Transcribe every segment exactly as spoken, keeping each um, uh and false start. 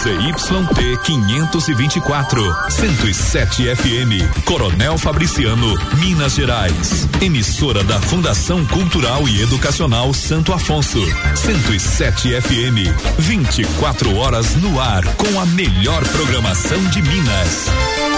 Z Y T quinhentos e vinte e quatro, cento e sete F M, Coronel Fabriciano, Minas Gerais. Emissora da Fundação Cultural e Educacional Santo Afonso. cento e sete F M, vinte e quatro horas no ar com a melhor programação de Minas.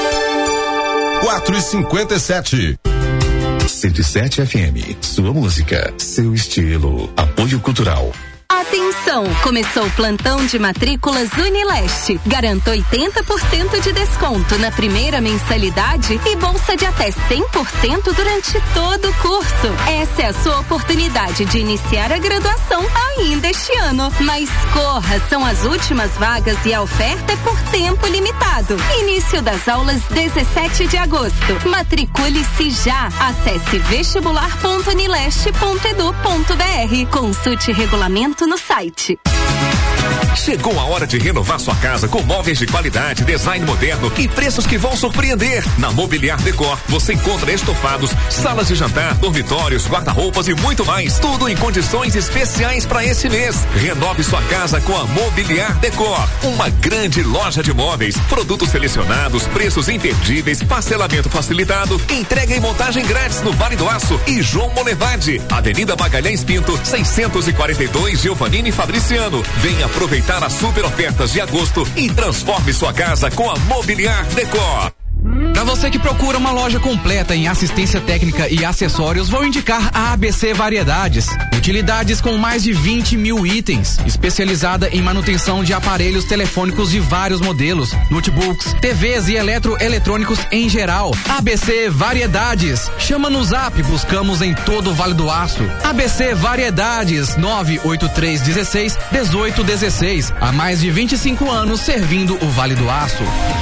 quatro e cinquenta e sete. cento e sete F M, sua música, seu estilo. Apoio Cultural. Atenção! Começou o plantão de matrículas Unileste. Garanta oitenta por cento de desconto na primeira mensalidade e bolsa de até cem por cento durante todo o curso. Essa é a sua oportunidade de iniciar a graduação ainda este ano. Mas corra, são as últimas vagas e a oferta é por tempo limitado. Início das aulas dezessete de agosto. Matricule-se já. Acesse vestibular ponto unileste ponto edu ponto br. Consulte regulamento no site. Chegou a hora de renovar sua casa com móveis de qualidade, design moderno e preços que vão surpreender. Na Mobiliar Decor você encontra estofados, salas de jantar, dormitórios, guarda-roupas e muito mais. Tudo em condições especiais para esse mês. Renove sua casa com a Mobiliar Decor. Uma grande loja de móveis, produtos selecionados, preços imperdíveis, parcelamento facilitado, entrega e montagem grátis no Vale do Aço e João Molevade. Avenida Magalhães Pinto, seiscentos e quarenta e dois, Giovannini Fabriciano. Venha aproveitar as super ofertas de agosto e transforme sua casa com a Mobiliar Decor. Para você que procura uma loja completa em assistência técnica e acessórios, vou indicar a A B C Variedades. Utilidades com mais de vinte mil itens, especializada em manutenção de aparelhos telefônicos de vários modelos, notebooks, T Vs e eletroeletrônicos em geral. A B C Variedades. Chama no Zap, buscamos em todo o Vale do Aço. A B C Variedades, nove oito três um seis, um oito um seis. Há mais de vinte e cinco anos servindo o Vale do Aço.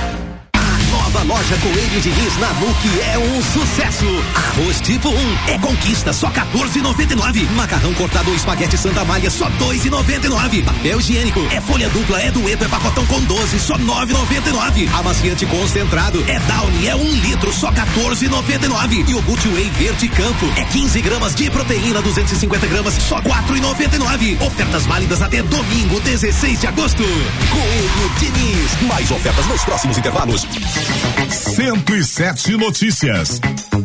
Nova loja Coelho de Lins na N U C é um sucesso. Arroz tipo um é conquista, só quatorze e noventa e nove. Macarrão cortado ou espaguete Santa Malha, só dois e noventa e nove. Papel higiênico é folha dupla, é dueto, é pacotão com doze, só nove e noventa e nove. Amaciante concentrado é Downy, é um litro, só quatorze e noventa e nove. Iogurte Whey Verde Campo é quinze gramas de proteína, duzentos e cinquenta gramas, só quatro e noventa e nove. Ofertas válidas até domingo, dezesseis de agosto. Coelho de Lins. Mais ofertas nos próximos intervalos. cento e sete Notícias.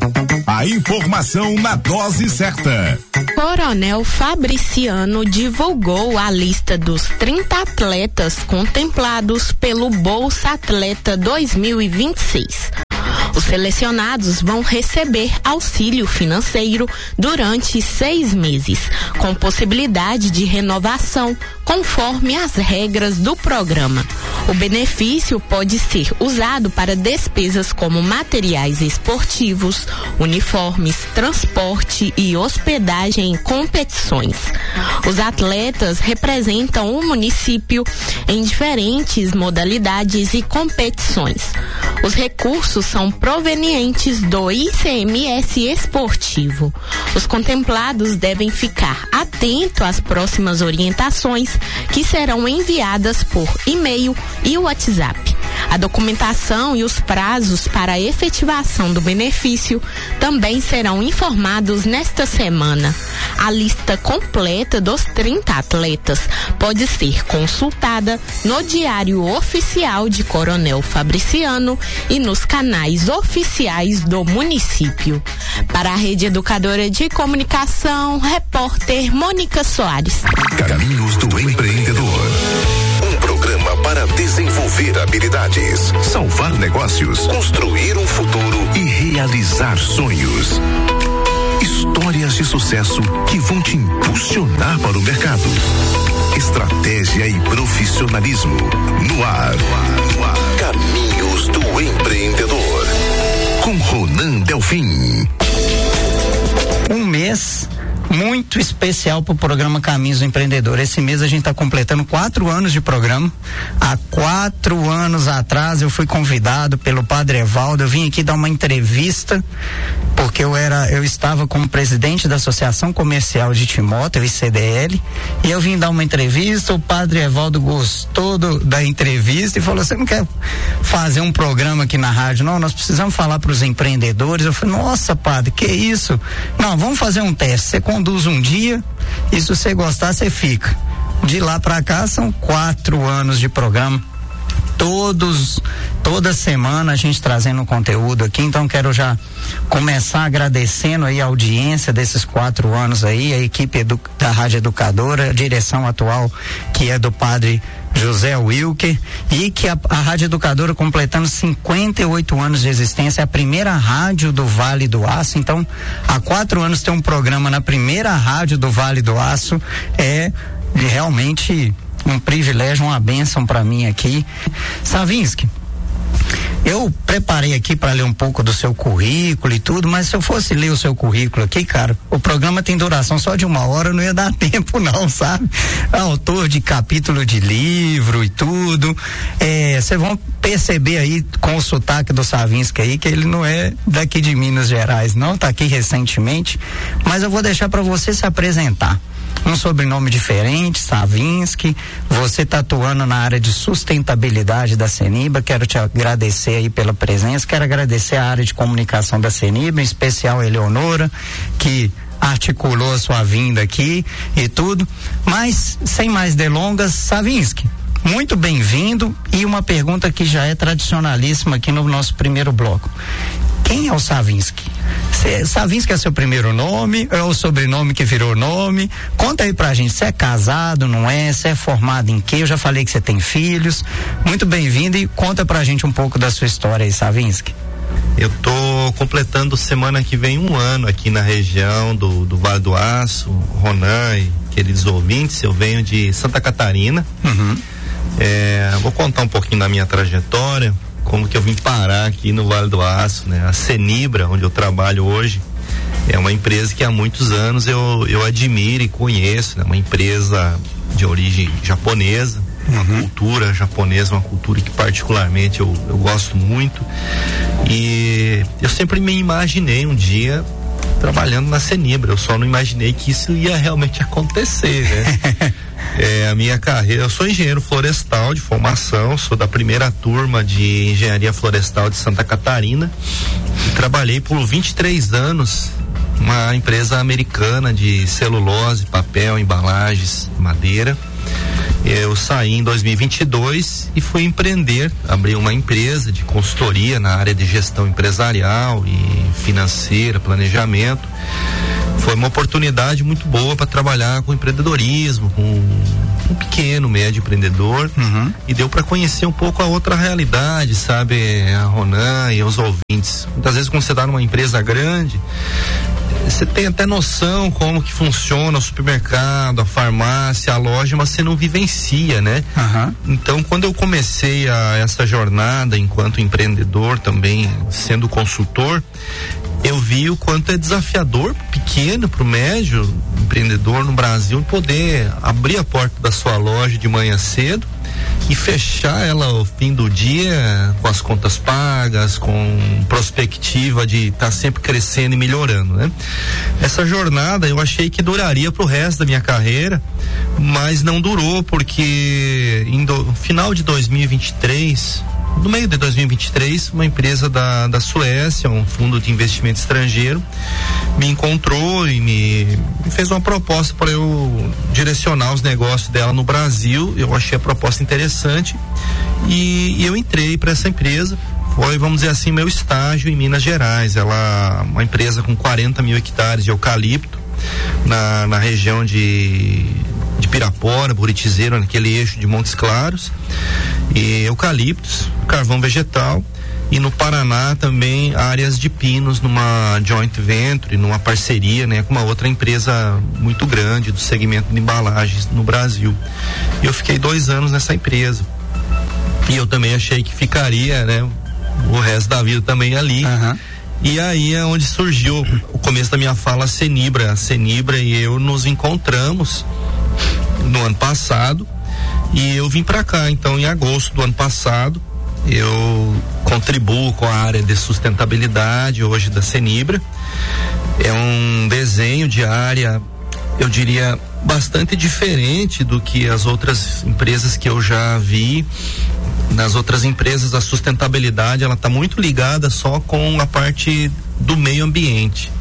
A informação na dose certa. Coronel Fabriciano divulgou a lista dos trinta atletas contemplados pelo Bolsa Atleta dois mil e vinte e seis. Os selecionados vão receber auxílio financeiro durante seis meses, com possibilidade de renovação, conforme as regras do programa. O benefício pode ser usado para despesas como materiais esportivos, uniformes, transporte e hospedagem em competições. Os atletas representam o município em diferentes modalidades e competições. Os recursos são provenientes do I C M S esportivo. Os contemplados devem ficar atentos às próximas orientações que serão enviadas por e-mail e WhatsApp. A documentação e os prazos para a efetivação do benefício também serão informados nesta semana. A lista completa dos trinta atletas pode ser consultada no Diário Oficial de Coronel Fabriciano e nos canais oficiais do município. Para a Rede Educadora de Comunicação, repórter Mônica Soares. Caminhos do Empreendedor. Um programa para desenvolver habilidades, salvar negócios, construir um futuro e realizar sonhos. Histórias de sucesso que vão te impulsionar para o mercado. Estratégia e profissionalismo. No ar. No ar. Caminhos do Empreendedor. Com Ronan Delfim. Um mês muito especial para o programa Caminhos do Empreendedor. Esse mês a gente está completando quatro anos de programa. Há quatro anos atrás eu fui convidado pelo Padre Evaldo. Eu vim aqui dar uma entrevista porque eu era, eu estava como presidente da Associação Comercial de Timóteo, I C D L, e eu vim dar uma entrevista. O Padre Evaldo gostou do, da entrevista e falou: você não quer fazer um programa aqui na rádio? Não, nós precisamos falar para os empreendedores. Eu falei: nossa, padre, que isso? Não, vamos fazer um teste. Você conduz um dia e se você gostar, você fica. De lá para cá são quatro anos de programa. todos, toda semana a gente trazendo conteúdo aqui, então quero já começar agradecendo aí a audiência desses quatro anos aí, a equipe edu- da Rádio Educadora, a direção atual que é do padre José Wilker, e que a, a Rádio Educadora completando cinquenta e oito anos de existência, é a primeira rádio do Vale do Aço. Então, há quatro anos tem um programa na primeira rádio do Vale do Aço, é realmente um privilégio, uma bênção para mim aqui. Savinski, eu preparei aqui para ler um pouco do seu currículo e tudo, mas se eu fosse ler o seu currículo aqui, cara, o programa tem duração só de uma hora, não ia dar tempo não, sabe? Autor de capítulo de livro e tudo, vocês é, vão perceber aí com o sotaque do Savinski aí que ele não é daqui de Minas Gerais, não, tá aqui recentemente, mas eu vou deixar para você se apresentar. Um sobrenome diferente, Savinski, você tá atuando na área de sustentabilidade da CENIBRA, quero te agradecer aí pela presença, quero agradecer a área de comunicação da CENIBRA, em especial a Eleonora, que articulou a sua vinda aqui e tudo, mas sem mais delongas, Savinski, muito bem-vindo, e uma pergunta que já é tradicionalíssima aqui no nosso primeiro bloco. Quem é o Savinski? Cê, Savinski é seu primeiro nome? É o sobrenome que virou nome? Conta aí pra gente, você é casado, não é? Você é formado em quê? Eu já falei que você tem filhos. Muito bem-vindo e conta pra gente um pouco da sua história aí, Savinski. Eu tô completando semana que vem um ano aqui na região do, do Vale do Aço, Ronan e queridos ouvintes. Eu venho de Santa Catarina. Uhum. É, vou contar um pouquinho da minha trajetória, como que eu vim parar aqui no Vale do Aço, né? A CENIBRA, onde eu trabalho hoje, é uma empresa que há muitos anos eu, eu admiro e conheço, né? Uma empresa de origem japonesa, uma uhum. cultura japonesa, uma cultura que particularmente eu, eu gosto muito, e eu sempre me imaginei um dia trabalhando na CENIBRA, eu só não imaginei que isso ia realmente acontecer, né? É, a minha carreira, eu sou engenheiro florestal de formação, sou da primeira turma de engenharia florestal de Santa Catarina e trabalhei por vinte e três anos numa empresa americana de celulose, papel, embalagens, madeira. Eu saí em dois mil e vinte e dois e fui empreender, abri uma empresa de consultoria na área de gestão empresarial e financeira, planejamento. Foi uma oportunidade muito boa para trabalhar com empreendedorismo, com um pequeno, médio empreendedor, uhum. e deu para conhecer um pouco a outra realidade, sabe, a Ronan e os ouvintes. Muitas vezes quando você está numa empresa grande, você tem até noção como que funciona o supermercado, a farmácia, a loja, mas você não vivencia, né? Uhum. Então, quando eu comecei a, essa jornada enquanto empreendedor, também sendo consultor, eu vi o quanto é desafiador, pequeno para o médio empreendedor no Brasil, poder abrir a porta da sua loja de manhã cedo e fechar ela ao fim do dia com as contas pagas, com perspectiva de estar tá sempre crescendo e melhorando, né? Essa jornada eu achei que duraria pro resto da minha carreira, mas não durou, porque no final de dois mil e vinte e três, no meio de dois mil e vinte e três, uma empresa da, da Suécia, um fundo de investimento estrangeiro, me encontrou e me, me fez uma proposta para eu direcionar os negócios dela no Brasil. Eu achei a proposta interessante e, e eu entrei para essa empresa. Foi, vamos dizer assim, meu estágio em Minas Gerais. Ela, uma empresa com quarenta mil hectares de eucalipto na, na região de de Pirapora, Buritizeiro, naquele eixo de Montes Claros, e eucaliptos, carvão vegetal, e no Paraná também áreas de pinos, numa joint venture, numa parceria, né, com uma outra empresa muito grande do segmento de embalagens no Brasil. E eu fiquei dois anos nessa empresa. E eu também achei que ficaria, né, o resto da vida também ali. Uhum. E aí é onde surgiu o começo da minha fala, a CENIBRA. A CENIBRA e eu nos encontramos no ano passado e eu vim para cá. Então, em agosto do ano passado, eu contribuo com a área de sustentabilidade hoje da CENIBRA. É um desenho de área, eu diria, bastante diferente do que as outras empresas que eu já vi. Nas outras empresas, a sustentabilidade, ela está muito ligada só com a parte do meio ambiente.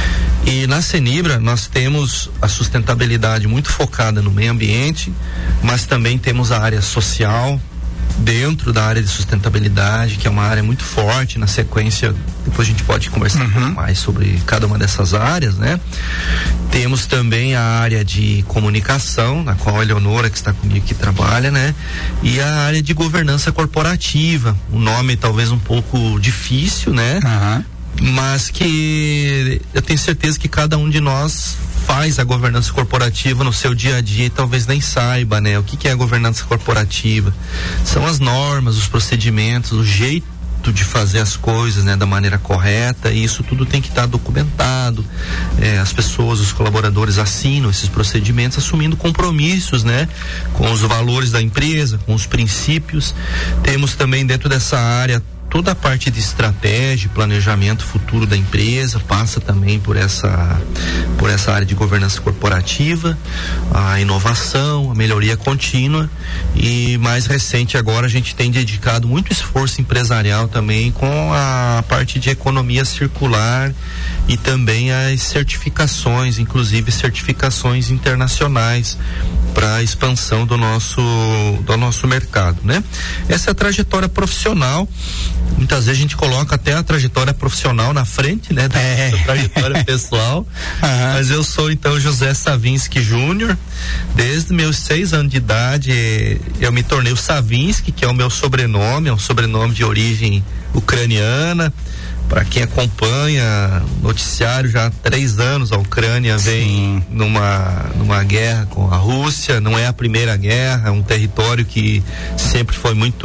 E na CENIBRA nós temos a sustentabilidade muito focada no meio ambiente, mas também temos a área social, dentro da área de sustentabilidade, que é uma área muito forte. Na sequência, depois a gente pode conversar uhum. um pouco mais sobre cada uma dessas áreas, né? Temos também a área de comunicação, na qual a Eleonora, que está comigo, que trabalha, né? E a área de governança corporativa, um nome talvez um pouco difícil, né? Uhum. Mas que eu tenho certeza que cada um de nós faz a governança corporativa no seu dia a dia e talvez nem saiba, né? O que que é a governança corporativa? São as normas, os procedimentos, o jeito de fazer as coisas, né, da maneira correta, e isso tudo tem que estar documentado. É, as pessoas, os colaboradores assinam esses procedimentos assumindo compromissos, né, com os valores da empresa, com os princípios. Temos também dentro dessa área toda a parte de estratégia, planejamento futuro da empresa, passa também por essa por essa área de governança corporativa, a inovação, a melhoria contínua, e mais recente agora a gente tem dedicado muito esforço empresarial também com a parte de economia circular e também as certificações, inclusive certificações internacionais para a expansão do nosso do nosso mercado, né? Essa é a trajetória profissional. Muitas vezes a gente coloca até a trajetória profissional na frente, né? Da é. trajetória pessoal. Uhum. Mas eu sou então José Savinsky Júnior. Desde meus seis anos de idade eu me tornei o Savinsky, que é o meu sobrenome, é um sobrenome de origem ucraniana. Para quem acompanha o noticiário, já há três anos a Ucrânia vem numa, numa guerra com a Rússia. Não é a primeira guerra, é um território que sempre foi muito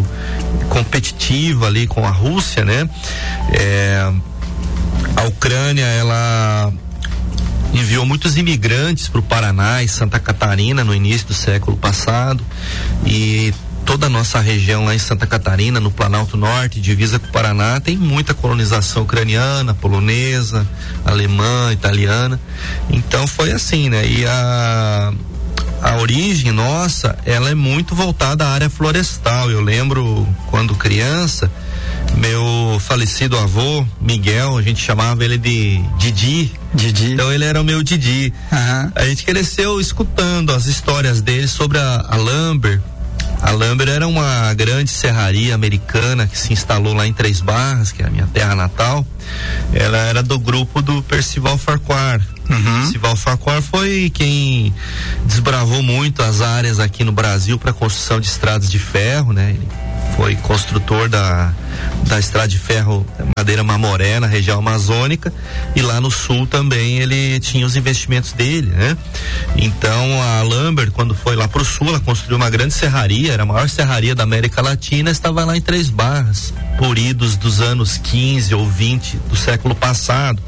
competitivo ali com a Rússia, né? É, a Ucrânia, ela enviou muitos imigrantes para o Paraná e Santa Catarina no início do século passado, e toda a nossa região lá em Santa Catarina, no Planalto Norte, divisa com o Paraná, tem muita colonização ucraniana, polonesa, alemã, italiana. Então foi assim, né? E a a origem nossa, ela é muito voltada à área florestal. Eu lembro quando criança, meu falecido avô, Miguel, a gente chamava ele de Didi. Didi. Então ele era o meu Didi. Uhum. A gente cresceu escutando as histórias dele sobre a, a Lumber. A Lumber era uma grande serraria americana que se instalou lá em Três Barras, que é a minha terra natal. Ela era do grupo do Percival Farquhar. Uhum. Percival Farquhar foi quem desbravou muito as áreas aqui no Brasil para construção de estradas de ferro, né? Ele foi construtor da da estrada de ferro Madeira Mamoré, na região amazônica, e lá no sul também ele tinha os investimentos dele, né? Então a Lumber, quando foi lá pro sul, ela construiu uma grande serraria, era a maior serraria da América Latina, estava lá em Três Barras, por idos dos anos quinze ou vinte do século passado.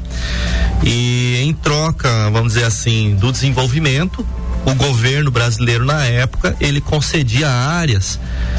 E em troca, vamos dizer assim, do desenvolvimento, o governo brasileiro na época, ele concedia áreas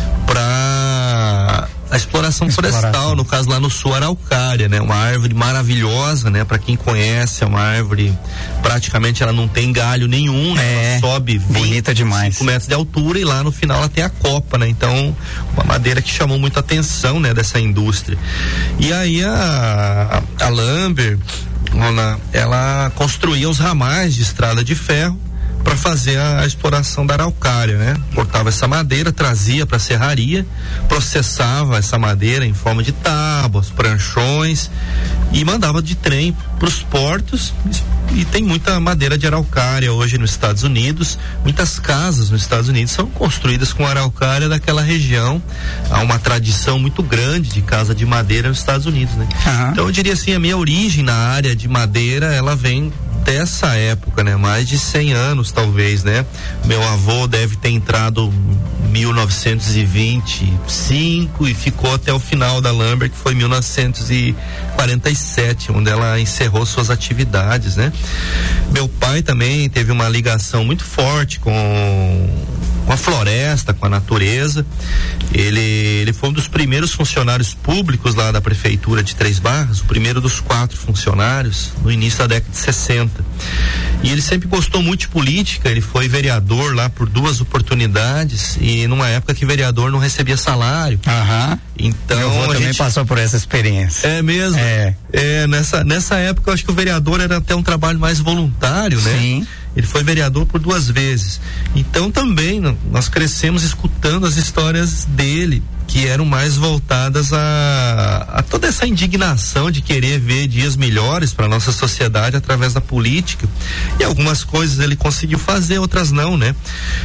para a exploração, exploração florestal, no caso lá no sul, araucária, né? Uma árvore maravilhosa, né? Para quem conhece, é uma árvore, praticamente ela não tem galho nenhum, né? É, ela sobe bonita demais, cinco metros de altura, e lá no final ela tem a copa, né? Então, uma madeira que chamou muita atenção, né? Dessa indústria. E aí a, a, a Lumber, ela, ela construía os ramais de estrada de ferro para fazer a, a exploração da araucária, né? Cortava essa madeira, trazia para a serraria, processava essa madeira em forma de tábuas, pranchões, e mandava de trem para os portos. E tem muita madeira de araucária hoje nos Estados Unidos. Muitas casas nos Estados Unidos são construídas com araucária daquela região. Há uma tradição muito grande de casa de madeira nos Estados Unidos, né? Uhum. Então eu diria assim, a minha origem na área de madeira, ela vem dessa época, né? Mais de cem anos, talvez, né? Meu avô deve ter entrado em mil novecentos e vinte e cinco e ficou até o final da Lumber, que foi mil novecentos e quarenta e sete, onde ela encerrou suas atividades, né? Meu pai também teve uma ligação muito forte com com a floresta, com a natureza. Ele, ele foi um dos primeiros funcionários públicos lá da prefeitura de Três Barras, o primeiro dos quatro funcionários, no início da década de sessenta. E ele sempre gostou muito de política, ele foi vereador lá por duas oportunidades, e numa época que vereador não recebia salário. Aham. Então, meu avô também gente... passou por essa experiência. É mesmo? É. É, nessa, nessa época eu acho que o vereador era até um trabalho mais voluntário, né? Sim. Ele foi vereador por duas vezes. Então também nós crescemos escutando as histórias dele, que eram mais voltadas a, a toda essa indignação de querer ver dias melhores para nossa sociedade através da política. E algumas coisas ele conseguiu fazer, outras não, né?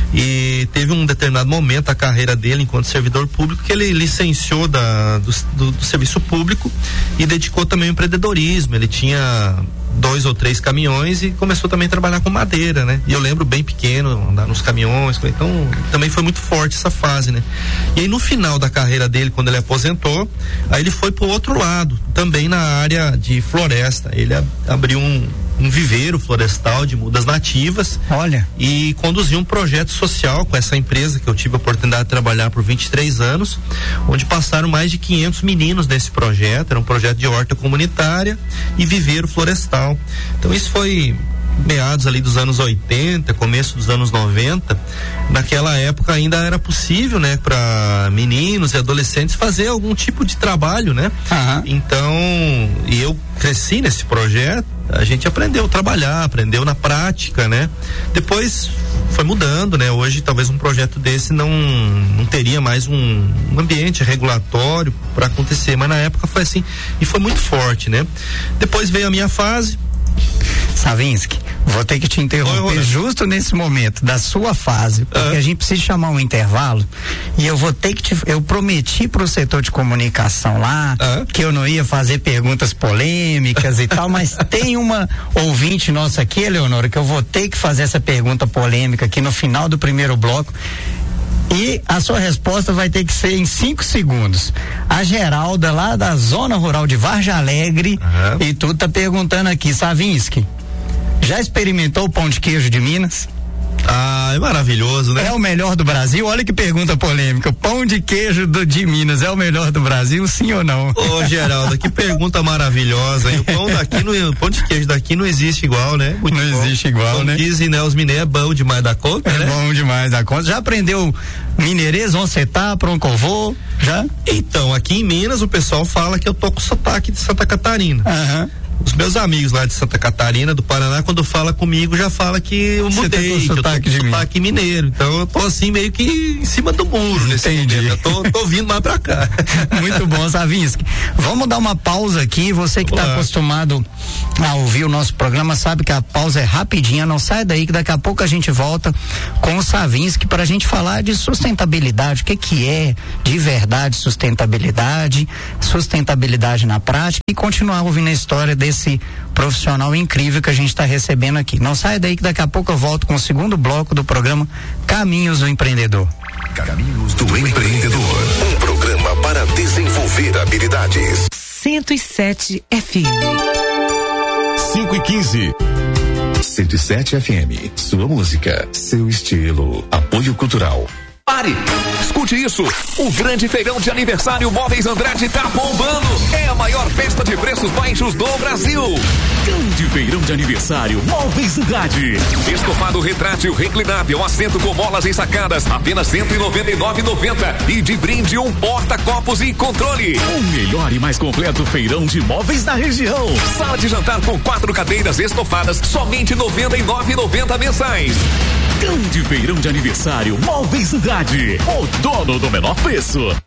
E teve um determinado momento da carreira dele enquanto servidor público que ele licenciou da, do, do, do serviço público e dedicou também ao empreendedorismo. Ele tinha dois ou três caminhões e começou também a trabalhar com madeira, né? E eu lembro bem pequeno, andar nos caminhões, então também foi muito forte essa fase, né? E aí no final da carreira dele, quando ele aposentou, aí ele foi pro outro lado, também na área de floresta. Ele a, abriu um um viveiro florestal de mudas nativas. Olha. E conduziu um projeto social com essa empresa que eu tive a oportunidade de trabalhar por vinte e três anos, onde passaram mais de quinhentos meninos nesse projeto. Era um projeto de horta comunitária e viveiro florestal. Então isso foi meados ali dos anos oitenta, começo dos anos noventa. Naquela época ainda era possível, né, para meninos e adolescentes fazer algum tipo de trabalho, né? Uhum. Então, e eu cresci nesse projeto. A gente aprendeu a trabalhar, aprendeu na prática, né? Depois foi mudando, né? Hoje talvez um projeto desse não, não teria mais um, um ambiente regulatório para acontecer, mas na época foi assim e foi muito forte, né? Depois veio a minha fase. Savinski, vou ter que te interromper Oi, justo nesse momento da sua fase, porque ah. a gente precisa chamar um intervalo e eu vou ter que te, eu prometi pro setor de comunicação lá ah. que eu não ia fazer perguntas polêmicas e tal, mas tem uma ouvinte nossa aqui, Eleonora, que eu vou ter que fazer essa pergunta polêmica aqui no final do primeiro bloco. E a sua resposta vai ter que ser em cinco segundos. A Geralda, lá da zona rural de Vargem Alegre, uhum. e tu tá perguntando aqui, Savinski, já experimentou o pão de queijo de Minas? Ah, é maravilhoso, né? É o melhor do Brasil? Olha que pergunta polêmica. O pão de queijo do, de Minas é o melhor do Brasil, sim ou não? Ô, Geralda, que pergunta maravilhosa. E o pão daqui, no, o pão de queijo daqui não existe igual, né? Muito não bom. Existe igual, Como né? dizem, né? Os mineiros é bom demais da conta, é né? É bom demais da conta. Já aprendeu mineirês, onde você tá, pra onde eu vou? Já? Então, aqui em Minas o pessoal fala que eu tô com sotaque de Santa Catarina. Aham. Uhum. Os meus amigos lá de Santa Catarina, do Paraná, quando fala comigo, já fala que eu mudei, que eu tô com sotaque mineiro. Então eu tô assim meio que em cima do muro nesse Entendi. momento. Eu tô, tô vindo mais pra cá. Muito bom, Savinski. Vamos dar uma pausa aqui. Você que está acostumado a ouvir o nosso programa sabe que a pausa é rapidinha. Não sai daí que daqui a pouco a gente volta com o Savinski para a gente falar de sustentabilidade. O que que é de verdade sustentabilidade, sustentabilidade na prática e continuar ouvindo a história desse esse profissional incrível que a gente está recebendo aqui. Não sai daí que daqui a pouco eu volto com o segundo bloco do programa Caminhos do Empreendedor. Caminhos do Empreendedor, um programa para desenvolver habilidades. cento e sete F M. cinco e quinze. cento e sete F M, sua música, seu estilo. Apoio Cultural. Pare! Escute isso! O grande feirão de aniversário Móveis Andrade tá bombando! É a maior festa de preços baixos do Brasil! Grande feirão de aniversário Móveis Andrade. Estofado retrátil reclinável, assento com molas ensacadas, apenas cento e noventa e nove reais e noventa centavos. E de brinde um porta-copos e controle. O melhor e mais completo feirão de móveis da região. Sala de jantar com quatro cadeiras estofadas, somente noventa e nove reais e noventa centavos mensais. Grande feirão de aniversário Móveis Andrade. O dono do menor preço.